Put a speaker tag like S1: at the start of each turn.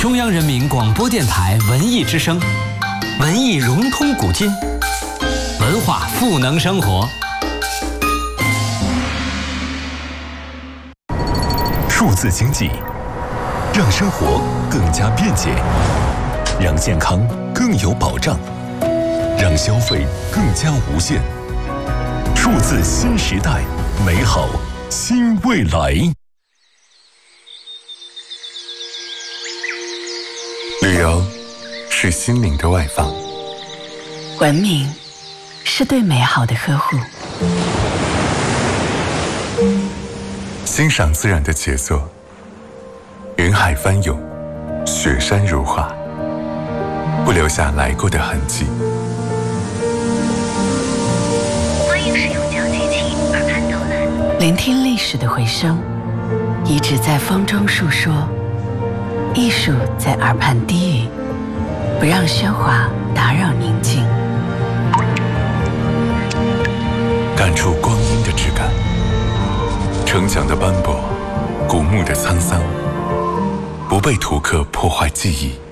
S1: 中央人民广播电台文艺之声，文艺融通古今，文化赋能生活。
S2: 数字经济让生活更加便捷，让健康更有保障，让消费更加无限。数字新时代，美好新未来。
S3: 旅游是心灵的外放，
S4: 文明是对美好的呵护，
S3: 欣赏自然的杰作，云海翻涌，雪山如画，不留下来过的痕迹。
S5: 欢迎使用脚机器耳畔导览，
S4: 聆听历史的回声，遗址在风中述说，艺术在耳畔低语，不让喧哗打扰宁静，
S3: 感触光阴的质感，城墙的斑驳，古墓的沧桑，不被图刻破坏记忆，